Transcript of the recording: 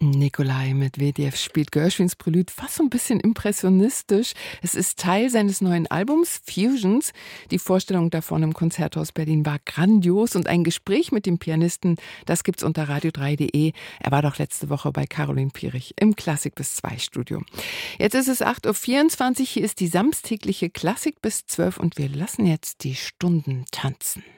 Nikolai Medvedev spielt Gershwins Prelude fast so ein bisschen impressionistisch. Es ist Teil seines neuen Albums Fusions. Die Vorstellung davon im Konzerthaus Berlin war grandios und ein Gespräch mit dem Pianisten, das gibt's unter radio3.de. Er war doch letzte Woche bei Caroline Pierich im Klassik bis 2 Studio. Jetzt ist es 8:24 Uhr, hier ist die samstägliche Klassik bis 12 und wir lassen jetzt die Stunden tanzen.